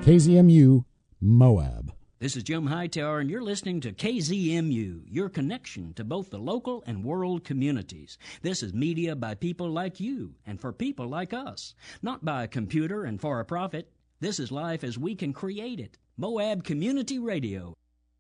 KZMU, Moab. This is Jim Hightower, and you're listening to KZMU, your connection to both the local and world communities. This is media by people like you and for people like us, not by a computer and for a profit. This is life as we can create it. Moab Community Radio.